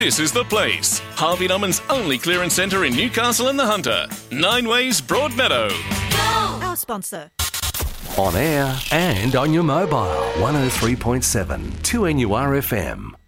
This is the place. Harvey Norman's only clearance centre in Newcastle and the Hunter. 9 Ways Broadmeadow. Our sponsor. On air and on your mobile. 103.7 2NURFM.